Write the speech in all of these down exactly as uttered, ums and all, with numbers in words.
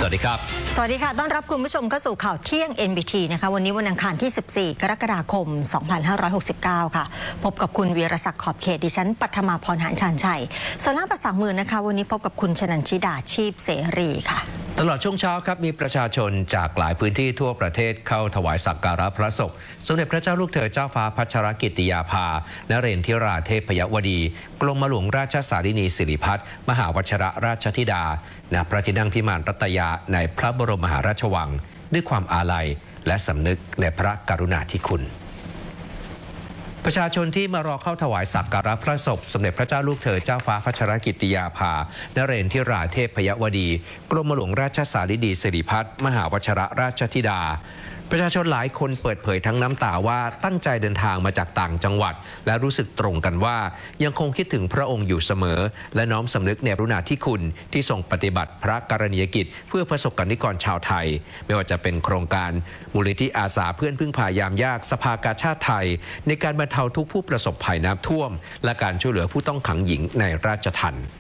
วัสดีครับสวัสดีค่ะต้อนรับคุณผู้ชมเข้าสู่ข่าวเที่ยง เอ็น บี ที นะคะวันนี้วันอังคารที่สิบสี่กรกฎาคมสองพันห้าร้อยหกสิบเก้าค่ะพบกับคุณวีรศักดิ์ขอบเขตดิฉันปัทมาพรหานชาญชัยส่วนล่างประสานมือนะคะวันนี้พบกับคุณชนันชิดาชีพเสรีค่ะตลอดช่วงเช้าครับมีประชาชนจากหลายพื้นที่ทั่วประเทศเข้าถวายสักการะพระศพสมเด็จพระเจ้าลูกเธอเจ้าฟ้าพัชรกิติยาภานเรนทิราเทพยวดีกรมหลวงราชสารินีสิริพัฒน์มหาวชิรราชธิดาณพระที่นั่งพิมานรัตยาในพระบรมมหาราชวังด้วยความอาลัยและสำนึกในพระกรุณาธิคุณประชาชนที่มารอเข้าถวายสักการะพระศพสมเด็จพระเจ้าลูกเธอเจ้าฟ้าพัชรกิติยาภานเรนทิราเทพยวดีกรมหลวงราชสารินีสิริพัฒน์มหาวชิรราชธิดาประชาชนหลายคนเปิดเผยทั้งน้ำตาว่าตั้งใจเดินทางมาจากต่างจังหวัดและรู้สึกตรงกันว่ายังคงคิดถึงพระองค์อยู่เสมอและน้อมสำนึกในพระกรุณาธิคุณที่ทรงปฏิบัติพระกรณียกิจเพื่อประสบกนิกรชาวไทยไม่ว่าจะเป็นโครงการมูลนิธิอาสาเพื่อนพึ่งพายามยากสภากาชาติไทยในการบรรเทาทุกข์ผู้ประสบภัยน้ำท่วมและการช่วยเหลือผู้ต้องขังหญิงในราชทัณฑ์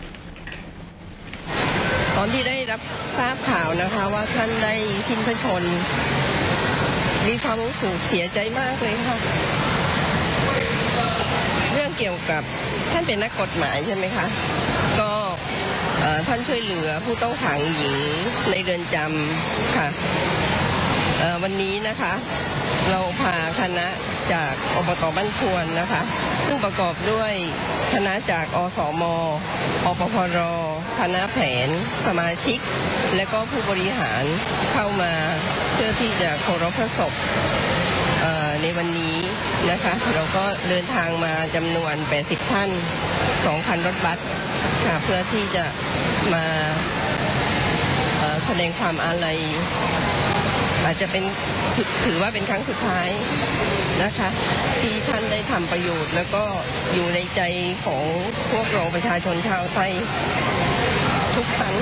ตอนที่ได้รับทราบข่าวนะคะว่าท่านได้สิ้นพระชนม์มีความรู้สึกเสียใจมากเลยค่ะเรื่องเกี่ยวกับท่านเป็นนักกฎหมายใช่ไหมคะก็ท่านช่วยเหลือผู้ต้องขังหญิงในเรือนจำค่ะวันนี้นะคะเราพาคณะจากอบต.บ้านควรนะคะซึ่งประกอบด้วยคณะจากอสม.อปพร.คณะแผนสมาชิกและก็ผู้บริหารเข้ามาเพื่อที่จะเคารพพระศพในวันนี้นะคะเราก็เดินทางมาจำนวนแปดสิบท่านสองคันรถบัสค่ะเพื่อที่จะมาแสดงความอาลัยอาจจะเป็นถือว่าเป็นครั้งสุดท้ายนะคะที่ท่านได้ทำประโยชน์แล้วก็อยู่ในใจของพวกเราประชาชนชาวไทยทุกท่าน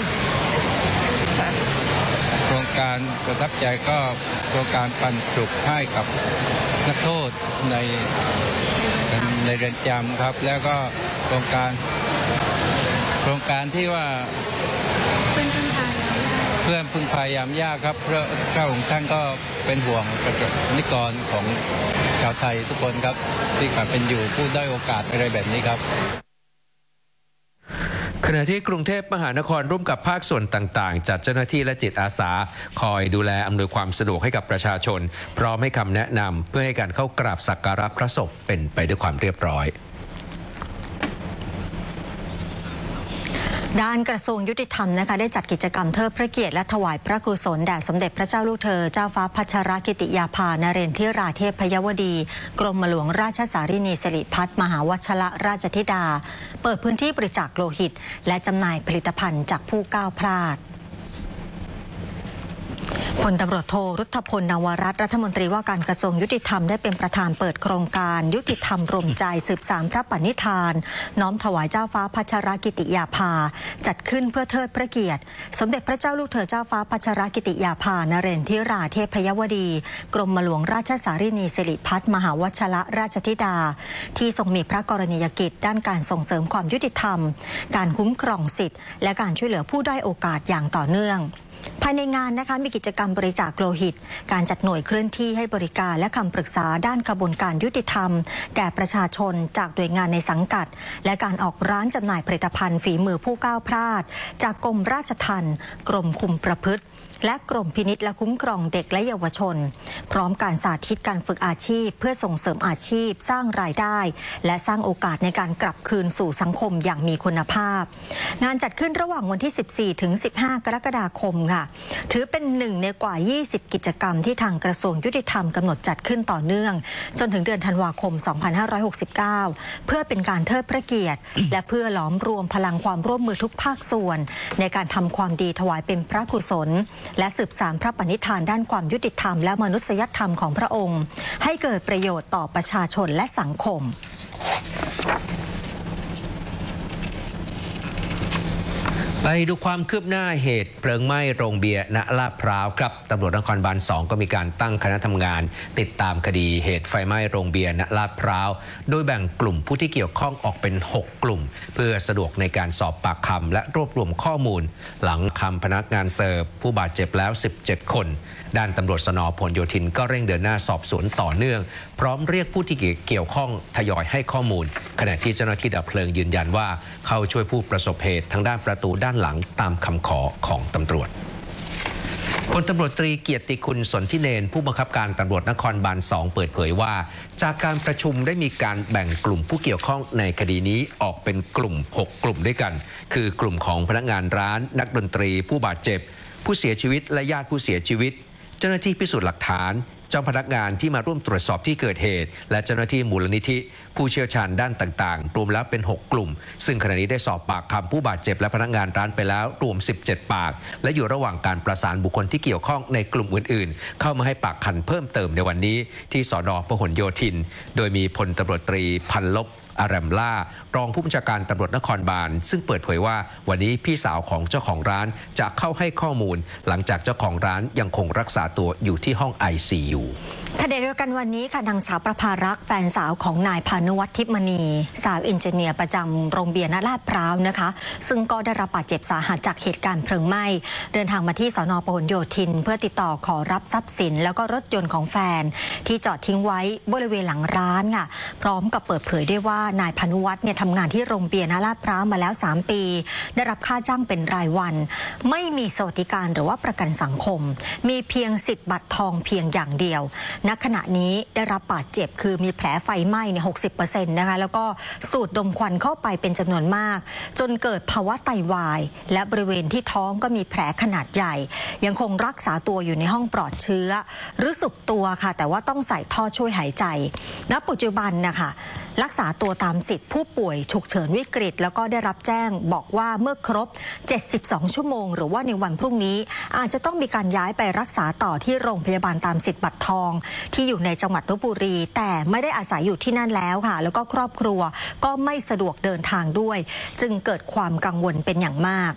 โครงการประทับใจก็โครงการปันสุขให้กับนักโทษในในเรือนจำครับแล้วก็โครงการโครงการที่ว่าเพื่อนพึ่งพายเพื่อนพึ่งพายามยากครับเพราะพระองค์ท่านก็เป็นห่วงประสบนิกรของชาวไทยทุกคนครับที่ขาดเป็นอยู่ผู้ได้โอกาสอะไรแบบนี้ครับขณะที่กรุงเทพมหานครร่วมกับภาคส่วนต่างๆจัดเจ้าหน้าที่และจิตอาสาคอยดูแลอำนวยความสะดวกให้กับประชาชนพร้อมให้คำแนะนำเพื่อให้การเข้ากราบสักการะพระศพเป็นไปด้วยความเรียบร้อยด้านกระทรวงยุติธรรมนะคะได้จัดกิจกรรมเทิดพระเกียรติและถวายพระกุศลแด่สมเด็จพระเจ้าลูกเธอเจ้าฟ้าพัชรกิติยาภานเรนทิราเทพยวดีกรมหลวงราชสารินีสิริพัฒน์มหาวชิรราชธิดาเปิดพื้นที่บริจาคโลหิตและจำหน่ายผลิตภัณฑ์จากผู้ก้าวพลาดพลตำรวจโทรุทธพลนวรัตน์รัฐมนตรีว่าการกระทรวงยุติธรรมได้เป็นประธานเปิดโครงการยุติธรรมรวมใจสืบสานพระปณิธานน้อมถวายเจ้าฟ้าพัชรกิติยาภาจัดขึ้นเพื่อเทิดพระเกียรติสมเด็จพระเจ้าลูกเธอเจ้าฟ้าพัชรกิติยาภานเรนทิราเทพยวดีกรมหลวงราชสารินีสิริพัฒน์มหาวชิรราชธิดาที่ทรงมีพระกรณียกิจด้านการส่งเสริมความยุติธรรมการคุ้มครองสิทธิและการช่วยเหลือผู้ด้อยโอกาสอย่างต่อเนื่องภายในงานนะคะมีกิจกรรมบริจาคโลหิตการจัดหน่วยเคลื่อนที่ให้บริการและคำปรึกษาด้านกระบวนการยุติธรรมแก่ประชาชนจากหน่วยงานในสังกัดและการออกร้านจำหน่ายผลิตภัณฑ์ฝีมือผู้ก้าวพลาดจากกรมราชทัณฑ์กรมคุมประพฤติและกรมพินิจและคุ้มครองเด็กและเยาวชนพร้อมการสาธิตการฝึกอาชีพเพื่อส่งเสริมอาชีพสร้างรายได้และสร้างโอกาสในการกลับคืนสู่สังคมอย่างมีคุณภาพงานจัดขึ้นระหว่างวันที่ สิบสี่ถึงสิบห้ากรกฎาคมค่ะถือเป็นหนึ่งในกว่ายี่สิบกิจกรรมที่ทางกระทรวงยุติธรรมกำหนดจัดขึ้นต่อเนื่องจนถึงเดือนธันวาคมสองพันห้าร้อยหกสิบเก้าเพื่อเป็นการเทิดพระเกียรติและเพื่อหลอมรวมพลังความร่วมมือทุกภาคส่วนในการทำความดีถวายเป็นพระกุศลและสืบสานพระปณิธานด้านความยุติธรรมและมนุษยธรรมของพระองค์ให้เกิดประโยชน์ต่อประชาชนและสังคมพไปดูความคืบหน้าเหตุเพลิงไหม้โรงเบียร์ณลาดพร้าวครับตำรวจนครบาลสองก็มีการตั้งคณะทำงานติดตามคดีเหตุไฟไหม้โรงเบียร์ณลาดพร้าวโดยแบ่งกลุ่มผู้ที่เกี่ยวข้องออกเป็นหกกลุ่มเพื่อสะดวกในการสอบปากคำและรวบรวมข้อมูลหลังคำพนักงานเสิร์ฟผู้บาดเจ็บแล้วสิบเจ็ดคนด้านตำรวจสน.พหลโยธินก็เร่งเดินหน้าสอบสวนต่อเนื่องพร้อมเรียกผู้ที่เกี่ยวข้องทยอยให้ข้อมูลขณะที่เจ้าหน้าที่ดับเพลิงยืนยันว่าเข้าช่วยผู้ประสบเหตุทางด้านประตูด้านหลังตามคำขอของตำรวจพลตำรวจตรีเกียรติคุณสนธิเนรผู้บังคับการตำรวจนครบาลสองเปิดเผยว่าจากการประชุมได้มีการแบ่งกลุ่มผู้เกี่ยวข้องในคดีนี้ออกเป็นกลุ่มหกกลุ่มด้วยกันคือกลุ่มของพนักงานร้านนักดนตรีผู้บาดเจ็บผู้เสียชีวิตและญาติผู้เสียชีวิตเจ้าหน้าที่พิสูจน์หลักฐานเจ้าพนักงานที่มาร่วมตรวจสอบที่เกิดเหตุและเจ้าหน้าที่มูลนิธิผู้เชี่ยวชาญด้านต่างๆรวมแล้วเป็นหกกลุ่มซึ่งขณะนี้ได้สอบปากคำผู้บาดเจ็บและพนักงานร้านไปแล้วรวมสิบเจ็ดปากและอยู่ระหว่างการประสานบุคคลที่เกี่ยวข้องในกลุ่มอื่นๆเข้ามาให้ปากคำเพิ่มเติมในวันนี้ที่สน.พหลโยธินโดยมีพลตำรวจตรีพันลบอารัมล่ารองผู้บัญชาการตำรวจนครบาลซึ่งเปิดเผยว่าวันนี้พี่สาวของเจ้าของร้านจะเข้าให้ข้อมูลหลังจากเจ้าของร้านยังคงรักษาตัวอยู่ที่ห้อง ไอ ซี ยูขณะเดียวกันวันนี้ค่ะนางสาวประภารักษ์แฟนสาวของนายพานุวัฒน์ทิพย์มณีสาวเอนจิเนียร์ประจำโรงเบียร์ณลาดพร้าวนะคะซึ่งก็ได้รับบาดเจ็บสาหัสจากเหตุการณ์เพลิงไหม้เดินทางมาที่สน.พหลโยธินเพื่อติดต่อขอรับทรัพย์สินแล้วก็รถยนต์ของแฟนที่จอดทิ้งไว้บริเวณหลังร้านค่ะพร้อมกับเปิดเผยได้ว่านายพานุวัฒน์เนี่ยทำงานที่โรงเบียร์ณลาดพร้าวมาแล้วสามปีได้รับค่าจ้างเป็นรายวันไม่มีสวัสดิการหรือว่าประกันสังคมมีเพียงสิทธิ์บัตรทองเพียงอย่างเดียวณขณะนี้ได้รับบาดเจ็บคือมีแผลไฟไหม้เนี่ย หกสิบเปอร์เซ็นต์ นะคะแล้วก็สูดดมควันเข้าไปเป็นจำนวนมากจนเกิดภาวะไตวายและบริเวณที่ท้องก็มีแผลขนาดใหญ่ยังคงรักษาตัวอยู่ในห้องปลอดเชื้อรู้สึกตัวค่ะแต่ว่าต้องใส่ท่อช่วยหายใจณปัจจุบันนะคะรักษาตัวตามสิทธิผู้ป่วยฉุกเฉินวิกฤตแล้วก็ได้รับแจ้งบอกว่าเมื่อครบเจ็ดสิบสองชั่วโมงหรือว่าในวันพรุ่งนี้อาจจะต้องมีการย้ายไปรักษาต่อที่โรงพยาบาลตามสิทธิ์บัตรทองที่อยู่ในจังหวัดลพบุรีแต่ไม่ได้อาศัยอยู่ที่นั่นแล้วค่ะแล้วก็ครอบครัวก็ไม่สะดวกเดินทางด้วยจึงเกิดความกังวลเป็นอย่างมาก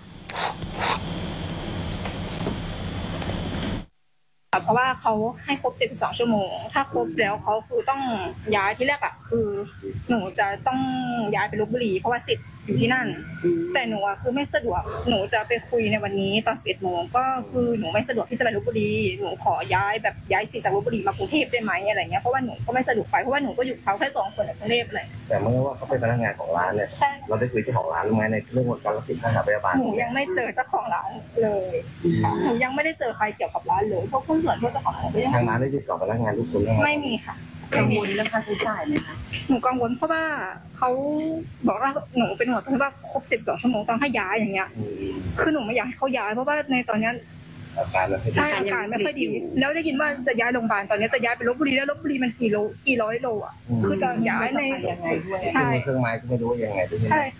เพราะว่าเขาให้ครบเจ็ดสิบสองชั่วโมงถ้าครบแล้วเขาคือต้องย้ายที่แรกอะคือหนูจะต้องย้ายไปลพบุรีเพราะว่าสิทธิ์อยู่ที่นั่นแต่หนูอะคือไม่สะดวกหนูจะไปคุยในวันนี้ตอนสิบเอ็ดโมงก็คือหนูไม่สะดวกที่จะไปลพบุรีหนูขอย้ายแบบย้ายสิทธิ์จากลพบุรีมากรุงเทพได้ไหมอะไรเงี้ยเพราะว่าหนูก็ไม่สะดวกไปเพราะว่าหนูก็อยู่เขาแค่สองคนในกรุงเทพเลยแต่เมื่อว่าเขาเป็นพนักงานของร้านเนี่ยเราได้คุยเจ้าของร้านไหมในเรื่องการรับสิทธิ์ค่าพยาบาลหนูยังไม่เจอเจ้าของร้านเลยหนูยังไม่ได้เจอใครเกี่ยวกับร้านเลยพวกหุ้นส่วนพวกเจ้าของร้านทางร้านได้ติดต่อพนักงานทุกคนไหมไม่มีค่ะกังวลเรื่องค่าใช้จ่ายไหมคะหนูกังวลเพราะว่าเขาบอกว่าหนูเป็นห่วงเพราะว่าครบเจ็ดสิบสองชั่วโมงต้องให้ย้ายอย่างเงี้ยคือหนูไม่อยากให้เขาย้ายเพราะว่าในตอนนี้อาการไม่ใช่อาการไม่ค่อยดีแล้วได้ยินว่าจะย้ายโรงพยาบาลตอนนี้จะย้ายไปลพบุรีแล้วลพบุรีมันกี่โลกี่ร้อยโลอ่ะคือจะย้ายในใช่เครื่องไม้ก็ไม่รู้ยังไงใช่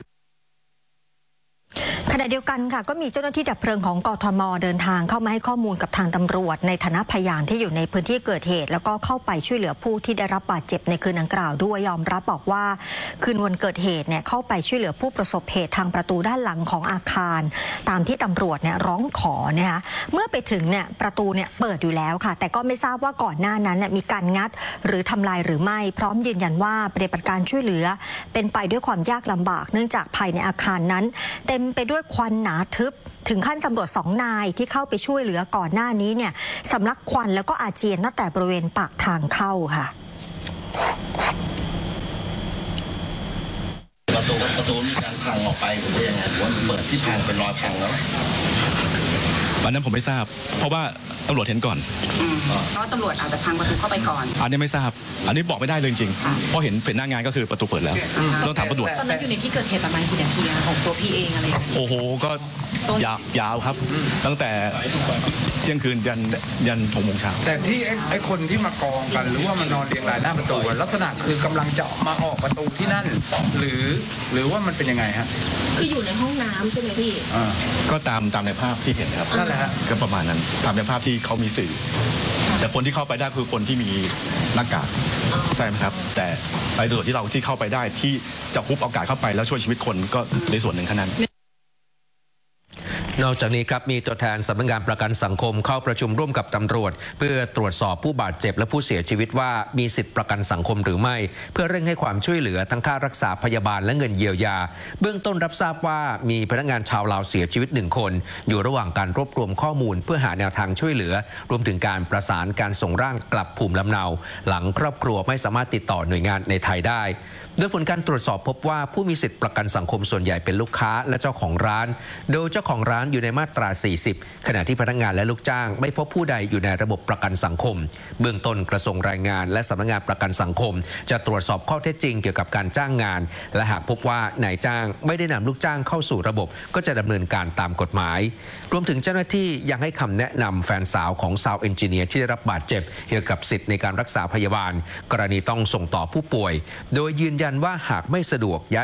ขณะเดียวกันค่ะก็มีเจ้าหน้าที่ดับเพลิงของกทม.เดินทางเข้ามาให้ข้อมูลกับทางตำรวจในฐานะพยานที่อยู่ในพื้นที่เกิดเหตุแล้วก็เข้าไปช่วยเหลือผู้ที่ได้รับบาดเจ็บในคืนดังกล่าวด้วยยอมรับบอกว่าคืนวันเกิดเหตุเนี่ยเข้าไปช่วยเหลือผู้ประสบเหตุทางประตูด้านหลังของอาคารตามที่ตำรวจเนี่ยร้องขอนะคะเมื่อไปถึงเนี่ยประตูเนี่ยเปิดอยู่แล้วค่ะแต่ก็ไม่ทราบว่าก่อนหน้านั้นมีการงัดหรือทำลายหรือไม่พร้อมยืนยันว่าปฏิบัติการช่วยเหลือเป็นไปด้วยความยากลำบากเนื่องจากภายในอาคารนั้นเต็มไปด้วยควันหนาทึบถึงขั้นตำรวจสองนายที่เข้าไปช่วยเหลือก่อนหน้านี้เนี่ยสำลักควันแล้วก็อาเจียนตั้งแต่บริเวณปากทางเข้าค่ะประตูประตูมีการพังออกไปหรือว่ายังไงว่าเปิดที่พังเป็นรอยพังแล้ววันนั้นผมไม่ทราบเพราะว่าตำรวจเห็นก่อนเพราะตำรวจอาจจะพังประตูเข้าไปก่อนอันนี้ไม่ทราบอันนี้บอกไม่ได้เลยจริงเพราะเห็นเป็นหน้างานก็คือประตูเปิดแล้วต้องถามตำรวจตอนนั้นอยู่ในที่เกิดเหตุประมาณกี่นาทีของตัวพี่เองอะไรโอ้โหก็ยาวยาวครับตั้งแต่เที่ยงคืนยันยันหกโมงเช้าแต่ที่ไอ้คนที่มากองกันหรือว่ามันนอนเรียงรายหน้าประตูลักษณะคือกำลังจะมาออกประตูที่นั่นหรือหรือว่ามันเป็นยังไงฮะคืออยู่ในห้องน้ำใช่ไหมพี่ก็ตามตามในภาพที่เห็นครับนั่นแหละฮะก็ประมาณนั้นตามในภาพที่เขามีสื่อแต่คนที่เข้าไปได้คือคนที่มีหน้ากากใช่ไหมครับแต่ในส่วนที่เราที่เข้าไปได้ที่จะคุบโอกาสเข้าไปแล้วช่วยชีวิตคนก็ในส่วนหนึ่งแค่นั้นนอกจากนี้ครับมีตัวแทนสำนักงานประกันสังคมเข้าประชุมร่วมกับตำรวจเพื่อตรวจสอบผู้บาดเจ็บและผู้เสียชีวิตว่ามีสิทธิประกันสังคมหรือไม่เพื่อเร่งให้ความช่วยเหลือทั้งค่ารักษาพยาบาลและเงินเยียวยาเบื้องต้นรับทราบว่ามีพนักงานชาวลาวเสียชีวิตหนึ่งคนอยู่ระหว่างการรวบรวมข้อมูลเพื่อหาแนวทางช่วยเหลือรวมถึงการประสานการส่งร่างกลับภูมิลำเนาหลังครอบครัวไม่สามารถติดต่อหน่วยงานในไทยได้โดยผลการตรวจสอบพบว่าผู้มีสิทธิประกันสังคมส่วนใหญ่เป็นลูกค้าและเจ้าของร้านโดยเจ้าของร้านอยู่ในมาตราสี่สิบขณะที่พนักงานและลูกจ้างไม่พบผู้ใดอยู่ในระบบประกันสังคมเบื้องต้นกระทรวงแรงงานและสำนักงานประกันสังคมจะตรวจสอบข้อเท็จจริงเกี่ยวกับการจ้างงานและหากพบว่านายจ้างไม่ได้นำลูกจ้างเข้าสู่ระบบก็จะดำเนินการตามกฎหมายรวมถึงเจ้าหน้าที่ยังให้คำแนะนำแฟนสาวของซาวด์เอนจิเนียร์ที่ได้รับบาดเจ็บเกี่ยวกับสิทธิในการรักษาพยาบาลกรณีต้องส่งต่อผู้ป่วยโดยยืนยันว่าหากไม่สะดวกย้าย